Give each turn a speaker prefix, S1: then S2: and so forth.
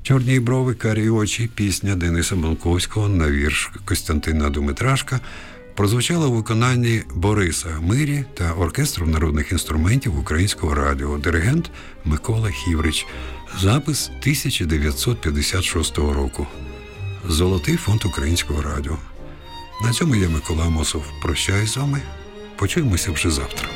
S1: «Чорні брови, карі очі» – пісня Дениса Банковського на вірш Костянтина Думитрашка прозвучала у виконанні Бориса Гмирі та оркестру народних інструментів Українського радіо, диригент Микола Хіврич. Запис 1956 року. Золотий фонд Українського радіо. На цьому я, Микола Амосов, прощаюсь з вами. Почуємося вже завтра.